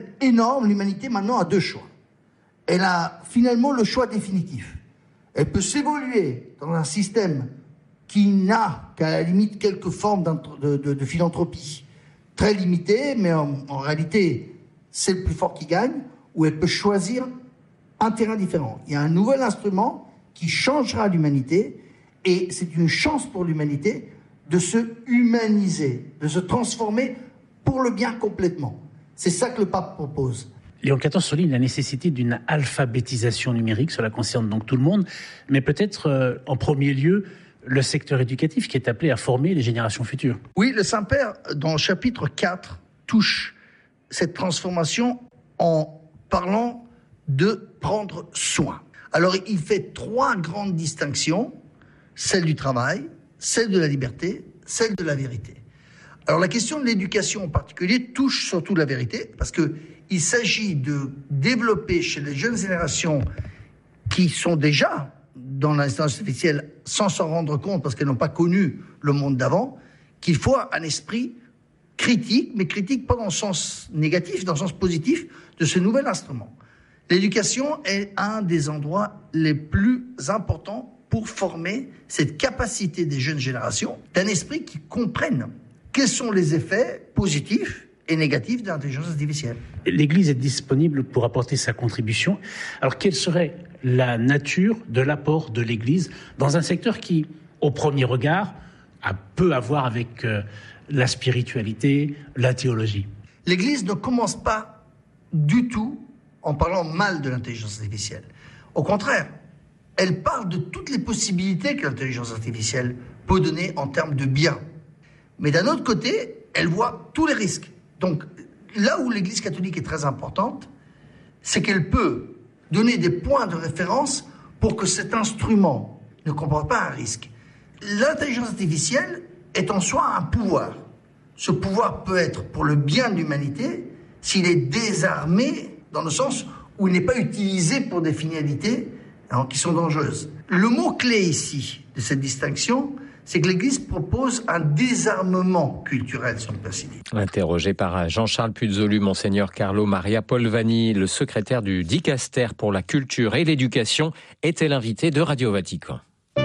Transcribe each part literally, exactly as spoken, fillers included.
énorme, l'humanité maintenant a deux choix. Elle a finalement le choix définitif. Elle peut s'évoluer dans un système qui n'a qu'à la limite quelques formes de, de, de philanthropie très limitées, mais en, en réalité, c'est le plus fort qui gagne, ou elle peut choisir un terrain différent. Il y a un nouvel instrument qui changera l'humanité, et c'est une chance pour l'humanité de se humaniser, de se transformer pour le bien complètement. C'est ça que le pape propose. Léon quatorze souligne la nécessité d'une alphabétisation numérique, cela concerne donc tout le monde, mais peut-être euh, en premier lieu le secteur éducatif qui est appelé à former les générations futures. Oui, le Saint-Père, dans le chapitre quatre, touche cette transformation en parlant de prendre soin. Alors, il fait trois grandes distinctions, celle du travail, celle de la liberté, celle de la vérité. Alors, la question de l'éducation en particulier touche surtout la vérité, parce qu'il s'agit de développer chez les jeunes générations qui sont déjà dans l'intelligence artificielle sans s'en rendre compte parce qu'elles n'ont pas connu le monde d'avant, qu'il faut un esprit critique, mais critique pas dans le sens négatif, dans le sens positif de ce nouvel instrument. L'éducation est un des endroits les plus importants pour former cette capacité des jeunes générations d'un esprit qui comprenne quels sont les effets positifs et négatifs de l'intelligence artificielle. L'Église est disponible pour apporter sa contribution. Alors, quelle serait la nature de l'apport de l'Église dans un secteur qui, au premier regard, a peu à voir avec euh, la spiritualité, la théologie? L'Église ne commence pas du tout en parlant mal de l'intelligence artificielle. Au contraire, elle parle de toutes les possibilités que l'intelligence artificielle peut donner en termes de bien. Mais d'un autre côté, elle voit tous les risques. Donc, là où l'Église catholique est très importante, c'est qu'elle peut donner des points de référence pour que cet instrument ne comporte pas un risque. L'intelligence artificielle est en soi un pouvoir. Ce pouvoir peut être pour le bien de l'humanité s'il est désarmé dans le sens où il n'est pas utilisé pour des finalités hein, qui sont dangereuses. Le mot-clé ici de cette distinction, c'est que l'Église propose un désarmement culturel, si on peut ainsi dire. Interrogé par Jean-Charles Puzolu, Monseigneur Carlo Maria Polvani, le secrétaire du Dicaster pour la culture et l'éducation, était l'invité de Radio Vatican.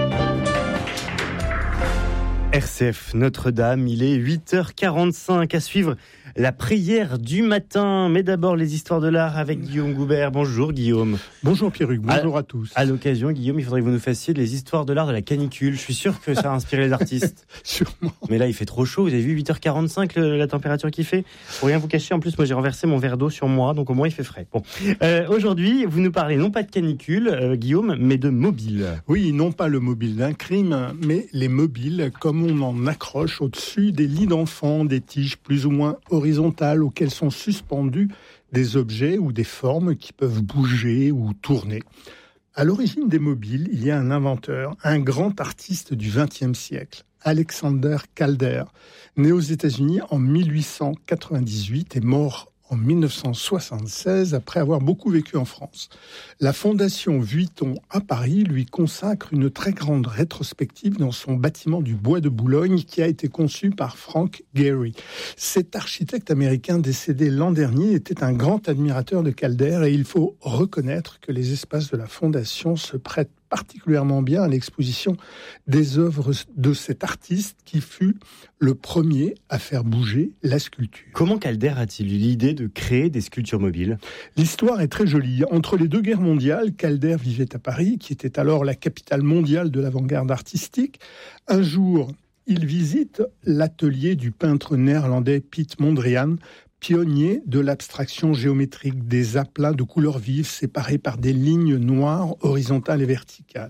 R C F Notre-Dame, il est huit heures quarante-cinq, à suivre la prière du matin. Mais d'abord les histoires de l'art avec Guillaume Goubert. Bonjour Guillaume. Bonjour Pierruc, bonjour à, à tous. À l'occasion Guillaume, il faudrait que vous nous fassiez les histoires de l'art de la canicule. Je suis sûr que ça a inspiré les artistes. Sûrement. Mais là il fait trop chaud, vous avez vu huit heures quarante-cinq le, la température qu'il fait. Pour rien vous cacher, en plus moi j'ai renversé mon verre d'eau sur moi, donc au moins il fait frais. Bon, euh, aujourd'hui vous nous parlez non pas de canicule euh, Guillaume, mais de mobile. Oui, non pas le mobile d'un crime, mais les mobiles comme on en accroche au-dessus des lits d'enfants, des tiges plus ou moins horizontales auxquelles sont suspendus des objets ou des formes qui peuvent bouger ou tourner. À l'origine des mobiles, il y a un inventeur, un grand artiste du vingtième siècle, Alexander Calder, né aux États-Unis en mille huit cent quatre-vingt-dix-huit et mort en mille neuf cent soixante-seize, après avoir beaucoup vécu en France. La Fondation Vuitton à Paris lui consacre une très grande rétrospective dans son bâtiment du Bois de Boulogne qui a été conçu par Frank Gehry. Cet architecte américain décédé l'an dernier était un grand admirateur de Calder et il faut reconnaître que les espaces de la Fondation se prêtent particulièrement bien à l'exposition des œuvres de cet artiste qui fut le premier à faire bouger la sculpture. Comment Calder a-t-il eu l'idée de créer des sculptures mobiles ? L'histoire est très jolie. Entre les deux guerres mondiales, Calder vivait à Paris, qui était alors la capitale mondiale de l'avant-garde artistique. Un jour, il visite l'atelier du peintre néerlandais Piet Mondrian, pionnier de l'abstraction géométrique, des aplats de couleurs vives séparés par des lignes noires horizontales et verticales.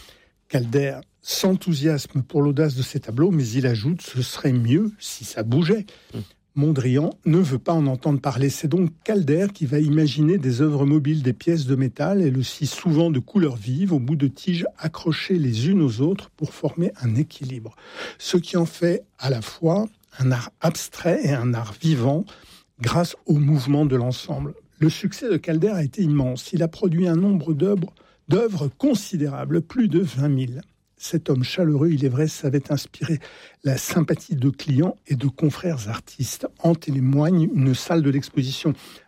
Calder s'enthousiasme pour l'audace de ces tableaux, mais il ajoute « ce serait mieux si ça bougeait ». Mondrian ne veut pas en entendre parler. C'est donc Calder qui va imaginer des œuvres mobiles, des pièces de métal, elles aussi souvent de couleurs vives, au bout de tiges accrochées les unes aux autres pour former un équilibre. Ce qui en fait à la fois un art abstrait et un art vivant grâce au mouvement de l'ensemble. Le succès de Calder a été immense. Il a produit un nombre d'œuvres, d'œuvres considérables, plus de vingt mille. Cet homme chaleureux, il est vrai, savait inspirer la sympathie de clients et de confrères artistes. En témoigne une salle de l'exposition